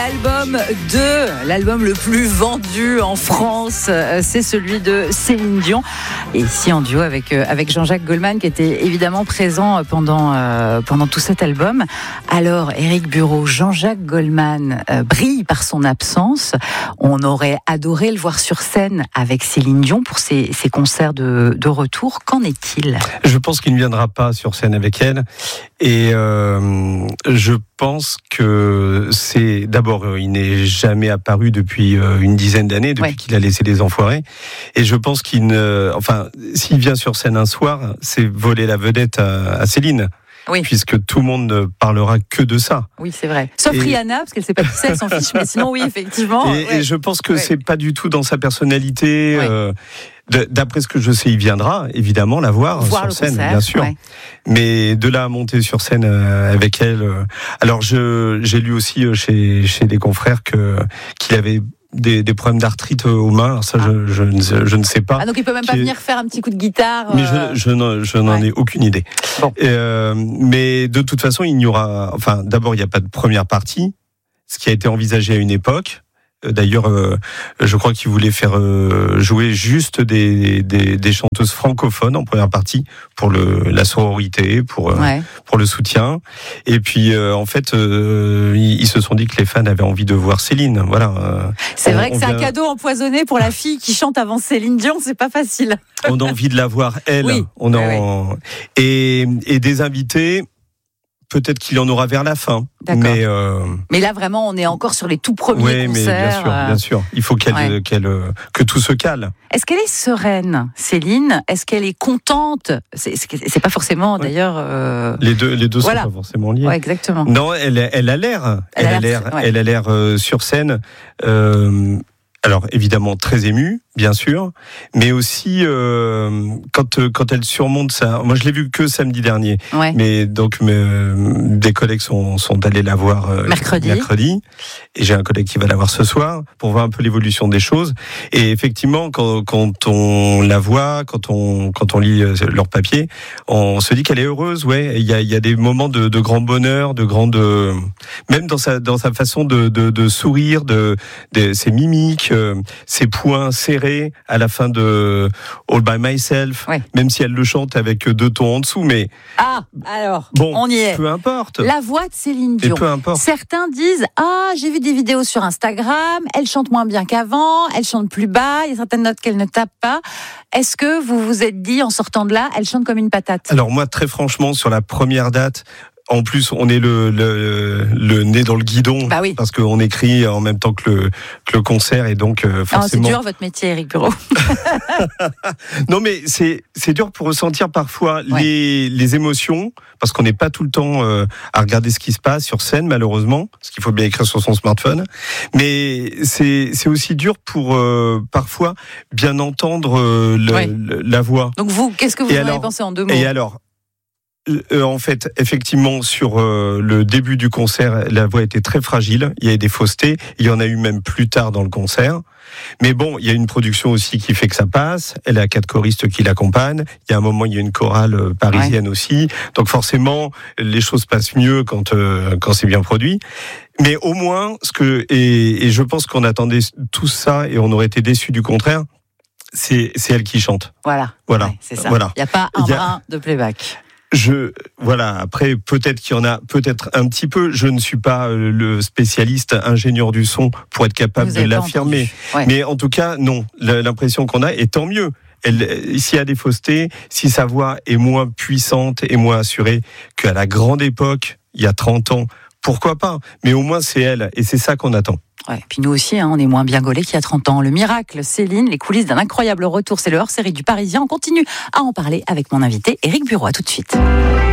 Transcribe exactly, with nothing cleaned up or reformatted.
l'album deux, l'album le plus vendu en France, c'est celui de Céline Dion. Et ici en duo avec, avec Jean-Jacques Goldman, qui était évidemment présent pendant, euh, pendant tout cet album. Alors, Éric Bureau, Jean-Jacques Goldman euh, brille par son absence. On aurait adoré le voir sur scène avec Céline Dion pour ses, ses concerts de, de retour. Qu'en est-il ? Je pense qu'il ne viendra pas sur scène avec elle. Et euh, je pense que c'est... D'abord, il n'est jamais apparu depuis une dizaine d'années, depuis ouais. qu'il a laissé les Enfoirés. Et je pense qu'il ne... Enfin, s'il vient sur scène un soir, c'est voler la vedette à, à Céline. Oui. Puisque tout le monde ne parlera que de ça. Oui, c'est vrai. Sauf et... Rihanna, parce qu'elle ne sait pas qui c'est, elle s'en fiche. Mais sinon, oui, effectivement. Et, ouais. et je pense que ouais. c'est pas du tout dans sa personnalité. Ouais. Euh, d'après ce que je sais, il viendra, évidemment, la voir, voir sur scène, concert, bien sûr. Ouais. Mais de là à monter sur scène avec elle... Alors, je, j'ai lu aussi chez, chez des confrères que, qu'il avait... Des, des problèmes d'arthrite aux mains, alors ça ah. je, je, je, je ne sais pas. Ah, donc il peut même pas venir faire un petit coup de guitare. Mais je, je, n'en, je n'en ouais. ai aucune idée. Bon. Euh, mais de toute façon, il n'y aura. Enfin, d'abord, il n'y a pas de première partie, ce qui a été envisagé à une époque. D'ailleurs, euh, je crois qu'il voulait faire euh, jouer juste des, des, des chanteuses francophones en première partie pour le, la sororité, pour, euh, ouais. pour le soutien. Et puis, euh, en fait, euh, ils, ils se sont dit que les fans avaient envie de voir Céline. Voilà. Euh, c'est on, vrai que c'est vient... un cadeau empoisonné pour la fille qui chante avant Céline Dion. C'est pas facile. On a envie de la voir elle. Oui. On a oui. et, et des invités. Peut-être qu'il y en aura vers la fin. D'accord. Mais, euh... mais là, vraiment, on est encore sur les tout premiers oui, concerts. Oui, bien sûr, bien sûr. Il faut qu'elle, ouais. qu'elle, que tout se cale. Est-ce qu'elle est sereine, Céline ? Est-ce qu'elle est contente ? c'est, c'est pas forcément, ouais. d'ailleurs... Euh... Les deux, les deux voilà. sont pas forcément liés. Ouais, exactement. Non, elle, elle a l'air. Elle, elle a l'air, l'air, ouais. elle a l'air euh, sur scène... Euh... Alors évidemment très émue, bien sûr, mais aussi euh, quand quand elle surmonte ça. Moi je l'ai vu que samedi dernier, ouais. mais donc mes, des collègues sont sont allés la voir euh, mercredi. mercredi, et j'ai un collègue qui va la voir ce soir pour voir un peu l'évolution des choses. Et effectivement, quand quand on la voit, quand on quand on lit leur papier, on se dit qu'elle est heureuse. Ouais, il y a il y a des moments de, de grand bonheur, de grande, même dans sa dans sa façon de de, de sourire, de, de ses mimiques. Euh, ses poings serrés à la fin de All by Myself, ouais. même si elle le chante avec deux tons en dessous, mais ah alors bon, on y est. Peu importe. La voix de Céline Dion. Et peu importe. Certains disent ah j'ai vu des vidéos sur Instagram, elle chante moins bien qu'avant, elle chante plus bas, il y a certaines notes qu'elle ne tape pas. Est-ce que vous vous êtes dit en sortant de là, elle chante comme une patate ? Alors moi très franchement sur la première date. En plus, on est le, le, le nez dans le guidon, bah oui. parce qu'on écrit en même temps que le, que le concert, et donc euh, forcément... Oh, c'est dur votre métier, Éric Bureau. Non, mais c'est, c'est dur pour ressentir parfois ouais. les, les émotions, parce qu'on n'est pas tout le temps euh, à regarder ce qui se passe sur scène, malheureusement, parce qu'il faut bien écrire sur son smartphone. Mais c'est, c'est aussi dur pour euh, parfois bien entendre euh, le, ouais. le, la voix. Donc vous, qu'est-ce que vous en avez pensé en deux mots ? Et alors Euh, en fait, effectivement, sur euh, le début du concert, la voix était très fragile. Il y avait des faussetés. Il y en a eu même plus tard dans le concert. Mais bon, il y a une production aussi qui fait que ça passe. Elle a quatre choristes qui l'accompagnent. Il y a un moment, il y a une chorale parisienne ouais. aussi. Donc forcément, les choses passent mieux quand euh, quand c'est bien produit. Mais au moins, ce que et, et je pense qu'on attendait tout ça et on aurait été déçus du contraire. C'est c'est elle qui chante. Voilà. Voilà. Ouais, c'est ça. Voilà. Il n'y a pas un a... brin de playback. Je voilà. Après, peut-être qu'il y en a, peut-être un petit peu. Je ne suis pas le spécialiste, ingénieur du son pour être capable de l'affirmer. Ouais. Mais en tout cas, non. L'impression qu'on a, et tant mieux. Elle, s'il y a des faussetés, si sa voix est moins puissante et moins assurée qu'à la grande époque, il y a trente ans, pourquoi pas ? Mais au moins c'est elle, et c'est ça qu'on attend. Ouais, puis nous aussi, hein, on est moins bien gaulés qu'il y a trente ans. Le miracle, Céline, les coulisses d'un incroyable retour, c'est le hors-série du Parisien. On continue à en parler avec mon invité, Éric Bureau. À tout de suite.